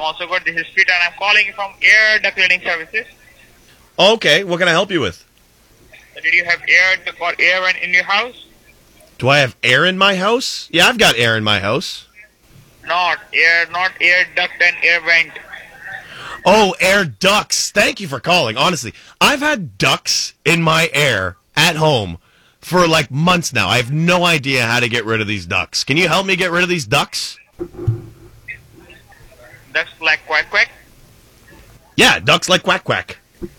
I'm also good. This is Peter, and I'm calling you from Air Duct Cleaning Services. Okay, what can I help you with? Did you have air duct or air vent in your house? Do I have air in my house? Yeah, I've got air in my house. Not air duct and air vent. Oh, air ducts. Thank you for calling. Honestly, I've had ducts in my air at home for like months now. I have no idea how to get rid of these ducts. Can you help me get rid of these ducts? Ducts like quack quack? Yeah, ducks like quack quack.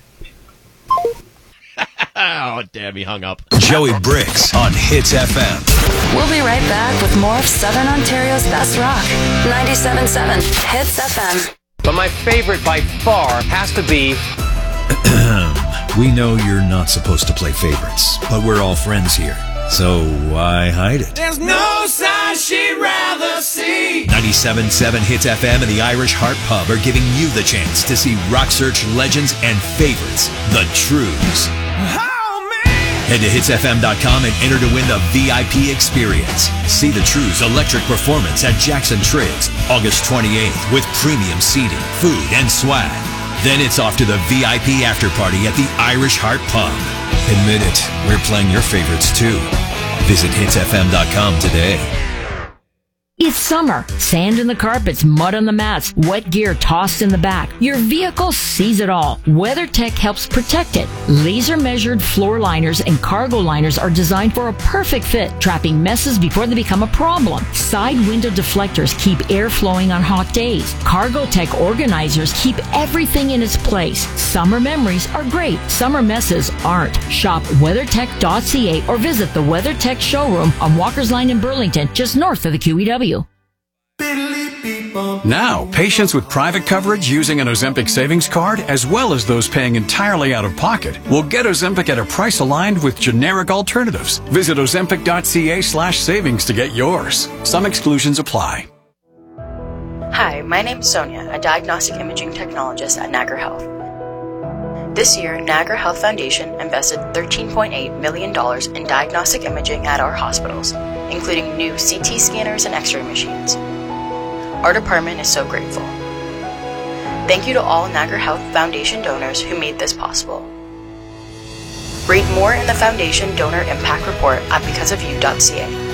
Oh, damn, he hung up. Joey Briggs on Hits FM. We'll be right back with more of Southern Ontario's best rock. 97.7 Hits FM. But my favorite by far has to be... We know you're not supposed to play favorites, but we're all friends here. So why hide it? There's no sign she'd rather see. 97.7 Hits FM and the Irish Heart Pub are giving you the chance to see Rock Search legends and favorites, the Trues. Oh, man. Head to hitsfm.com and enter to win the VIP experience. See the Trues electric performance at Jackson Triggs, August 28th with premium seating, food, and swag. Then it's off to the VIP after party at the Irish Heart Pub. Admit it, we're playing your favorites too. Visit hitsfm.com today. It's summer. Sand in the carpets, mud on the mats, wet gear tossed in the back. Your vehicle sees it all. WeatherTech helps protect it. Laser-measured floor liners and cargo liners are designed for a perfect fit, trapping messes before they become a problem. Side window deflectors keep air flowing on hot days. CargoTech organizers keep everything in its place. Summer memories are great. Summer messes aren't. Shop WeatherTech.ca or visit the WeatherTech showroom on Walker's Line in Burlington, just north of the QEW. Now, patients with private coverage using an Ozempic savings card, as well as those paying entirely out of pocket, will get Ozempic at a price aligned with generic alternatives. Visit ozempic.ca/savings to get yours. Some exclusions apply. Hi, my name's Sonia, a diagnostic imaging technologist at Niagara Health. This year, Niagara Health Foundation invested $13.8 million in diagnostic imaging at our hospitals, including new CT scanners and X-ray machines. Our department is so grateful. Thank you to all Niagara Health Foundation donors who made this possible. Read more in the Foundation Donor Impact Report at becauseofyou.ca.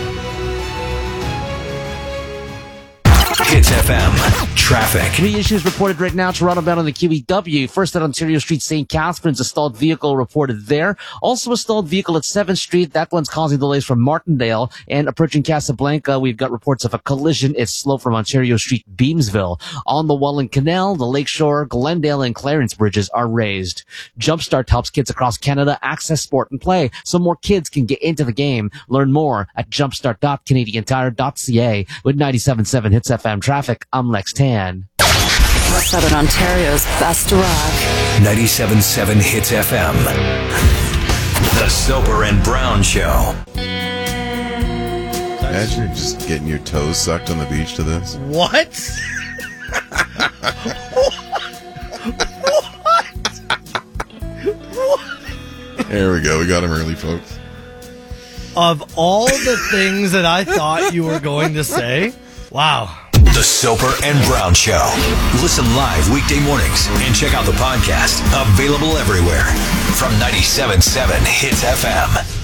Hits FM. Traffic. 3 issues reported right now. Toronto bound on the QEW. First at Ontario Street, St. Catharines. A stalled vehicle reported there. Also a stalled vehicle at 7th Street. That one's causing delays from Martindale. And approaching Casablanca, we've got reports of a collision. It's slow from Ontario Street, Beamsville. On the Welland Canal, the Lakeshore, Glendale, and Clarence bridges are raised. Jumpstart helps kids across Canada access sport and play so more kids can get into the game. Learn more at jumpstart.canadiantire.ca. With 97.7 Hits FM traffic, I'm Lex Tan. Southern Ontario's best rock. 97.7 Hits FM. The Soper and Brown Show. Imagine you're just getting your toes sucked on the beach to this. What? There we go. We got him early, folks. Of all the things that I thought you were going to say, wow. The Soper and Brown Show. Listen live weekday mornings and check out the podcast. Available everywhere from 97.7 Hits FM.